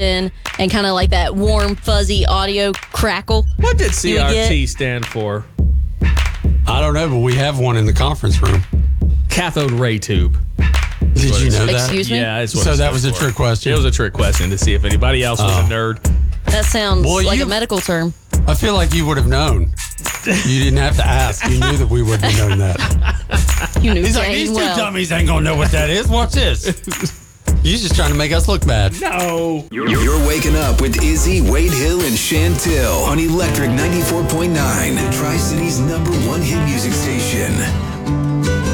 and kind of like that warm, fuzzy audio crackle. What did you would get. CRT stand for? I don't know, but we have one in the conference room. Cathode ray tube. Did you know that? Excuse me? Yeah, it's what So it that was stands a for. trick question? It was a trick question to see if anybody else was a nerd. That sounds Well, like you- a medical term. I feel like you would have known. You didn't have to ask. You knew that we wouldn't have known that. You knew He's like, dang these two well. dummies ain't gonna know what that is. Watch this. You're just trying to make us look bad. No. You're waking up with Izzy, Wade Hill, and Chantil on Electric 94.9, Tri-City's #1 hit music station.